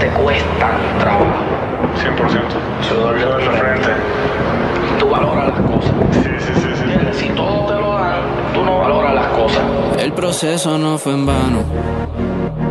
te cuestan trabajo. 100%. Sudor de tu frente. Tú valoras las cosas. Sí. ¿Entiendes? Si todo te lo dan, tú no valoras las cosas. El proceso no fue en vano.